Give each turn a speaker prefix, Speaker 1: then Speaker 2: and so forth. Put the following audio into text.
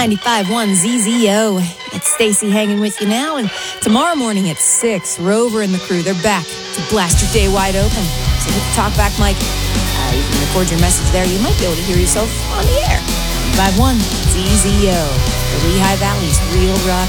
Speaker 1: 95.1 ZZO. It's Stacy hanging with you now, and tomorrow morning at 6, Rover and the crew, they're back to blast your day wide open. So hit the talkback mic. You can record your message there. You might be able to hear yourself on the air. 95.1 ZZO, the Lehigh Valley's real rock